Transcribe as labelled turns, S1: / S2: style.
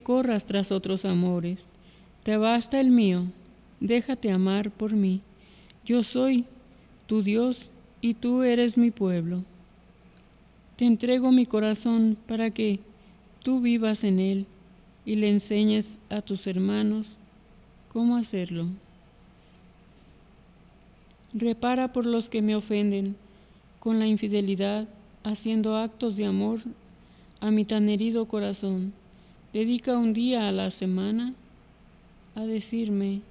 S1: corras tras otros amores. Te basta el mío, déjate amar por mí. Yo soy tu Dios y tú eres mi pueblo. Te entrego mi corazón para que tú vivas en él y le enseñes a tus hermanos cómo hacerlo. Repara por los que me ofenden con la infidelidad, haciendo actos de amor a mi tan herido corazón. Dedica un día a la semana a decirme